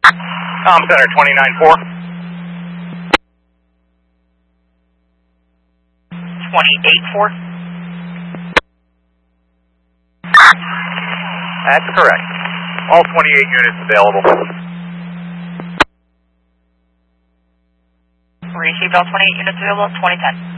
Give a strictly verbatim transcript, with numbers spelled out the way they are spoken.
Com Center twenty-nine four. twenty-eight four. That's correct. All twenty-eight units available. Received all twenty-eight units available, twenty ten.